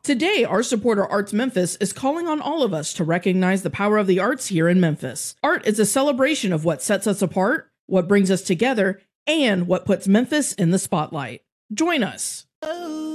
Today, our supporter Arts Memphis is calling on all of us to recognize the power of the arts here in Memphis. Art is a celebration of what sets us apart, what brings us together, and what puts Memphis in the spotlight. Join us.